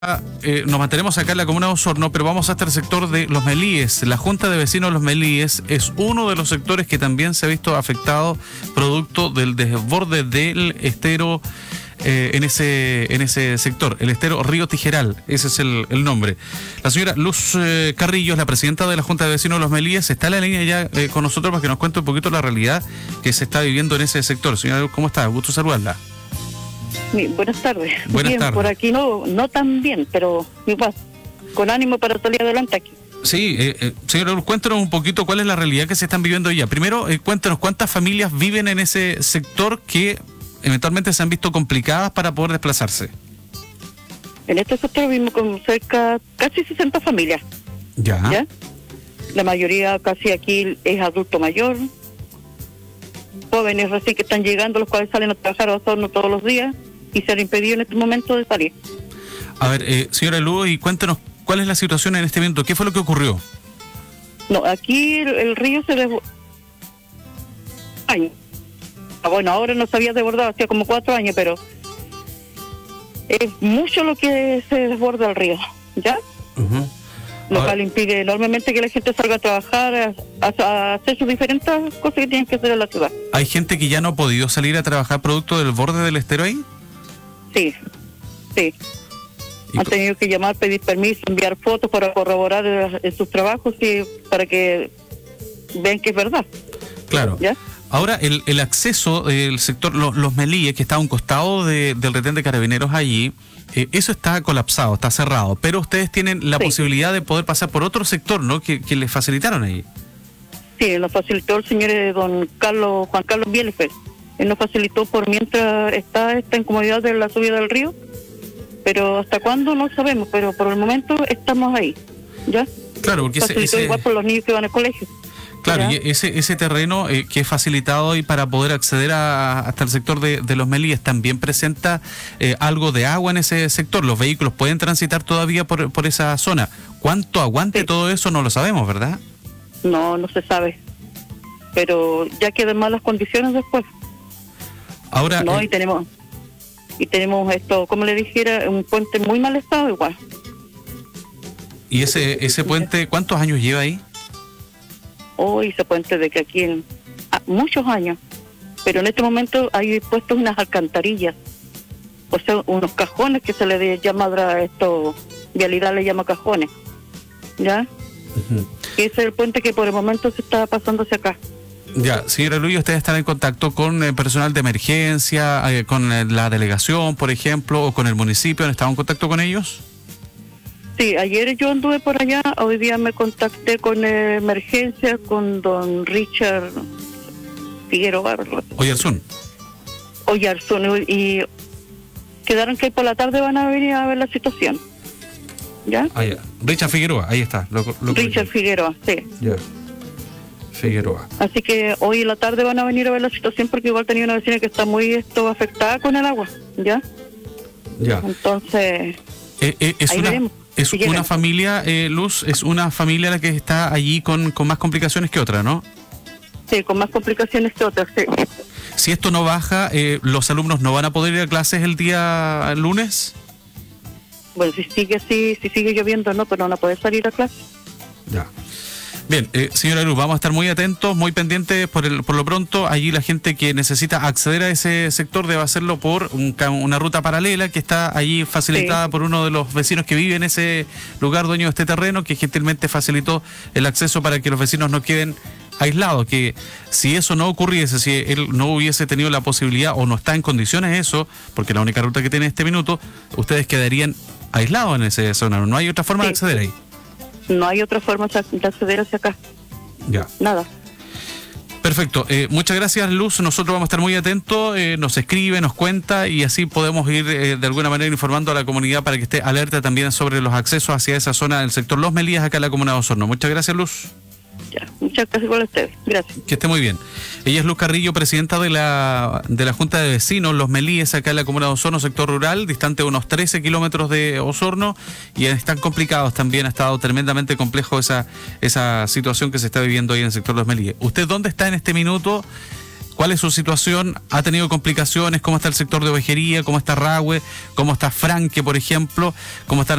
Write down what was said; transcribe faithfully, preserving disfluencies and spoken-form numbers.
Eh, nos mantenemos acá en la comuna de Osorno, pero vamos hasta el sector de Los Melíes. La Junta de Vecinos de Los Melíes es uno de los sectores que también se ha visto afectado producto del desborde del estero eh, en ese en ese sector, el estero Río Tijeral, ese es el, el nombre. La señora Luz eh, Carrillo, la presidenta de la Junta de Vecinos de Los Melíes, está en la línea ya eh, con nosotros para que nos cuente un poquito la realidad que se está viviendo en ese sector. Señora Luz, ¿cómo está? Gusto saludarla. Sí, buenas tardes. Buenas bien, tardes. Por aquí no no tan bien, pero igual, con ánimo para salir adelante aquí. Sí, eh, eh, señora, cuéntanos un poquito cuál es la realidad que se están viviendo allá. Primero, eh, cuéntanos cuántas familias viven en ese sector que eventualmente se han visto complicadas para poder desplazarse. En este sector vivimos con cerca, casi sesenta familias. Ya. ¿Ya? La mayoría casi aquí es adulto mayor, jóvenes recién que están llegando, los cuales salen a trabajar a Osorno todos los días y se han impedido en este momento de salir. A ver, eh, señora Luz, y cuéntanos cuál es la situación en este momento. ¿Qué fue lo que ocurrió? No, aquí el, el río se desbordó. Ah, bueno, ahora no se había desbordado, hacía como cuatro años, pero es mucho lo que se desborda el río, ¿ya? Uh-huh. Lo Ahora, cual impide enormemente que la gente salga a trabajar, a, a, a hacer sus diferentes cosas que tienen que hacer en la ciudad. ¿hay gente que ya no ha podido salir a trabajar producto del borde del estero ahí? Sí, sí. Y Han co- tenido que llamar, pedir permiso, enviar fotos para corroborar en, en sus trabajos y para que vean que es verdad. Claro. ¿Ya? Ahora, el, el acceso del sector, los, los Melíes, que está a un costado de, del retén de carabineros allí, eh, eso está colapsado, está cerrado, pero ustedes tienen la Sí. posibilidad de poder pasar por otro sector, ¿no? Que, que les facilitaron ahí. Sí, nos facilitó el señor eh, don Carlos, Juan Carlos Bielefeld. Él nos facilitó por mientras está esta incomodidad de la subida del río, pero hasta cuándo no sabemos, pero por el momento estamos ahí, ¿ya? Claro, porque ese, Facilitó ese- igual por los niños que van al colegio. claro, ¿Ya? y ese, ese terreno eh, que es facilitado y para poder acceder a, hasta el sector de, de los Melíes también presenta eh, algo de agua en ese sector. Los vehículos pueden transitar todavía por, por esa zona. ¿Cuánto aguante Sí. todo eso? No lo sabemos, ¿verdad? No, no se sabe. Pero ya quedan malas condiciones después. Ahora, No, eh, y tenemos y tenemos esto, como le dijera, un puente muy mal estado igual. ¿y ese, ese puente cuántos años lleva ahí? Hoy ese puente de que aquí en ah, muchos años, pero en este momento hay puestos unas alcantarillas, o sea, unos cajones que se le llama a esto, vialidad le llama cajones, ¿ya? Ujú. Y ese es el puente que por el momento se está pasando hacia acá. Ya, señora Luis, ustedes están en contacto con eh, personal de emergencia, eh, con eh, la delegación, por ejemplo, o con el municipio. ¿Han estado en contacto con ellos? Sí, ayer yo anduve por allá, hoy día me contacté con eh, emergencia, con don Richard Figueroa, Oyarzún. Oyarzún, y quedaron que por la tarde van a venir a ver la situación. ¿Ya? Ah, ya. Richard Figueroa, ahí está. Lo, lo Richard Figueroa, sí. Ya. Figueroa. Así que hoy en la tarde van a venir a ver la situación porque igual tenía una vecina que está muy esto afectada con el agua, ¿ya? Ya. Entonces, Eh, eh, es ahí una, veremos. es Si una llegan. familia, eh, Luz, es una familia la que está allí con, con más complicaciones que otra, ¿no? sí, con más complicaciones que otras, sí. Si esto no baja, eh, ¿los alumnos no van a poder ir a clases el día lunes? Bueno, si sigue así, si sigue lloviendo, no, pero no van a poder salir a clase. Ya. Bien, eh, señora Luz, vamos a estar muy atentos, muy pendientes por, el, por lo pronto. Allí la gente que necesita acceder a ese sector debe hacerlo por un ca- una ruta paralela que está allí facilitada Sí. por uno de los vecinos que vive en ese lugar, dueño de este terreno, que gentilmente facilitó el acceso para que los vecinos no queden aislados. Que si eso no ocurriese, si él no hubiese tenido la posibilidad o no está en condiciones eso, porque la única ruta que tiene en este minuto, ustedes quedarían aislados en esa zona. No hay otra forma de Sí. acceder ahí. No hay otra forma de acceder hacia acá, Ya. nada. Perfecto, eh, muchas gracias Luz, nosotros vamos a estar muy atentos, eh, nos escribe, nos cuenta y así podemos ir eh, de alguna manera informando a la comunidad para que esté alerta también sobre los accesos hacia esa zona del sector Los Melíes acá en la comuna de Osorno. Muchas gracias Luz, Ya, muchas gracias igual a ustedes. Gracias. que esté muy bien. Ella es Luz Carrillo, presidenta de la de la Junta de Vecinos Los Melíes acá en la comuna de Osorno, sector rural, distante de unos trece kilómetros de Osorno, y están complicados también, ha estado tremendamente complejo esa, esa situación que se está viviendo ahí en el sector Los Melíes. ¿Usted dónde está en este minuto? ¿Cuál es su situación? ¿Ha tenido complicaciones? ¿Cómo está el sector de ovejería? ¿Cómo está Rahue? ¿Cómo está Franque, por ejemplo? ¿Cómo están